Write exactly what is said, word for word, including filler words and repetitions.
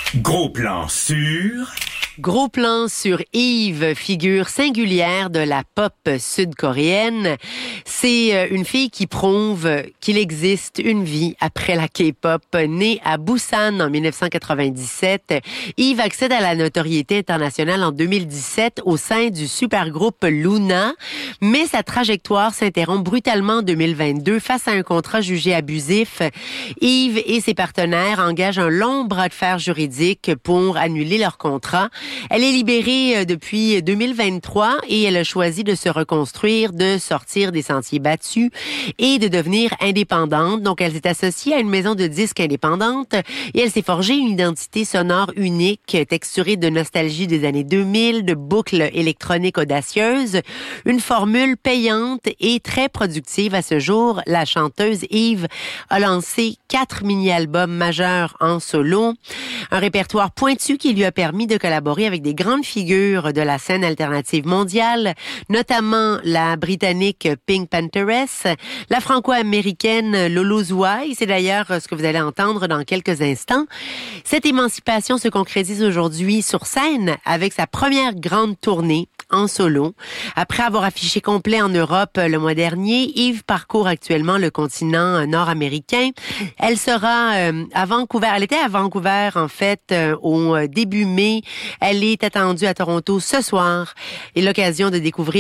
Gros plan sur... Gros plan sur Yves, figure singulière de la pop sud-coréenne. C'est une fille qui prouve qu'il existe une vie après la K-pop. Née à Busan en dix-neuf cent quatre-vingt-dix-sept, Yves accède à la notoriété internationale en deux mille dix-sept au sein du supergroupe Luna, mais sa trajectoire s'interrompt brutalement en deux mille vingt-deux face à un contrat jugé abusif. Yves et ses partenaires engagent un long bras de fer juridique pour annuler leur contrat. Elle est libérée depuis deux mille vingt-trois et elle a choisi de se reconstruire, de sortir des sentiers battus et de devenir indépendante. Donc, elle s'est associée à une maison de disques indépendante et elle s'est forgée une identité sonore unique, texturée de nostalgie des années deux mille, de boucles électroniques audacieuses, une formule payante et très productive à ce jour. La chanteuse Yves a lancé quatre mini-albums majeurs en solo, un répertoire pointu qui lui a permis de collaborer avec des grandes figures de la scène alternative mondiale, notamment la britannique Pink Pantheress, la franco-américaine Lolo Zouaï. C'est d'ailleurs ce que vous allez entendre dans quelques instants. Cette émancipation se concrétise aujourd'hui sur scène avec sa première grande tournée en solo. Après avoir affiché complet en Europe le mois dernier, Yves parcourt actuellement le continent nord-américain. Elle sera euh, à Vancouver. Elle était à Vancouver, en fait, euh, au début mai. Elle est attendue à Toronto ce soir et l'occasion de découvrir